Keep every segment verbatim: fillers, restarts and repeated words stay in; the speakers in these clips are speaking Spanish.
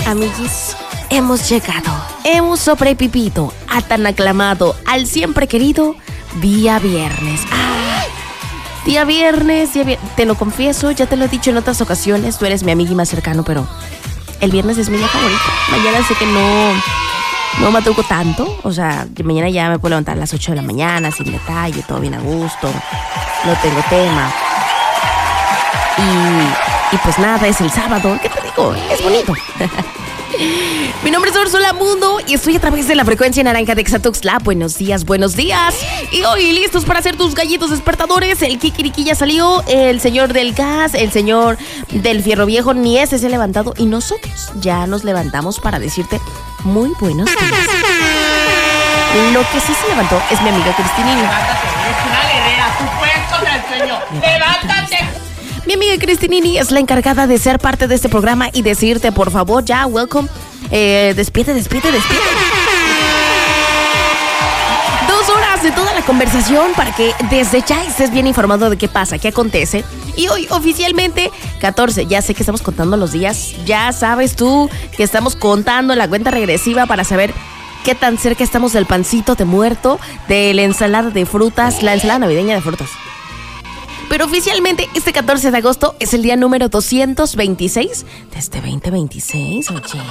amiguis, hemos llegado, hemos sobrevivido a tan aclamado, al siempre querido día viernes. Ah, día viernes, día viernes. Te lo confieso, ya te lo he dicho en otras ocasiones, tú eres mi amigo más cercano, pero el viernes es mi día favorito. Mañana sé que no, no madrugo tanto, o sea, mañana ya me puedo levantar a las ocho de la mañana, sin detalle, todo bien a gusto, no tengo tema. Y, y pues nada, es el sábado, ¿qué te digo? Es bonito. Mi nombre es Úrsula Mundo y estoy a través de la frecuencia naranja de Xatuxtla. Buenos días, buenos días. Y hoy listos para hacer tus gallitos despertadores. El Kikiriki ya salió, el señor del gas, el señor del fierro viejo, ni ese se ha levantado. Y nosotros ya nos levantamos para decirte muy buenos días. Lo que sí se levantó es mi amiga Cristinini. Levántate, es una guerrera, tu puesto del sueño. Levántate. Mi amiga Cristinini es la encargada de ser parte de este programa y decirte, por favor, ya, welcome, eh, despierte, despierte, despierte. Dos horas de toda la conversación para que desde ya estés bien informado de qué pasa, qué acontece. Y hoy oficialmente catorce, ya sé que estamos contando los días, ya sabes tú que estamos contando la cuenta regresiva para saber qué tan cerca estamos del pancito de muerto, de la ensalada de frutas, la ensalada navideña de frutas. Pero oficialmente este catorce de agosto es el día número doscientos veintiséis de este veinte veintiséis, oye.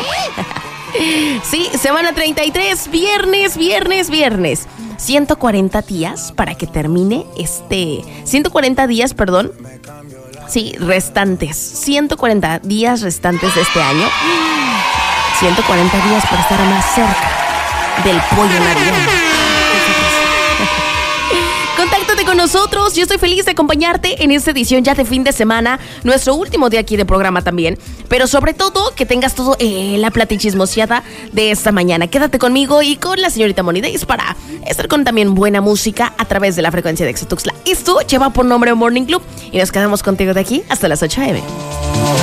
Sí, semana treinta y tres, viernes, viernes, viernes. ciento cuarenta días para que termine este... ciento cuarenta días, perdón. Sí, restantes. ciento cuarenta días restantes de este año. ciento cuarenta días para estar más cerca del pollo navideño. Contáctate con nosotros, yo estoy feliz de acompañarte en esta edición ya de fin de semana, nuestro último día aquí de programa también, pero sobre todo que tengas todo eh, la platichismoseada de esta mañana. Quédate conmigo y con la señorita Moni Days para estar con también buena música a través de la frecuencia de Xatuxtla. Esto lleva por nombre Morning Club y nos quedamos contigo de aquí hasta las ocho a eme